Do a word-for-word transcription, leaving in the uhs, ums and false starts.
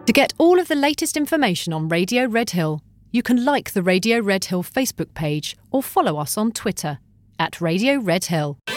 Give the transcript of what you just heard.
To get all of the latest information on Radio Red Hill, you can like the Radio Red Hill Facebook page or follow us on Twitter at Radio Red Hill.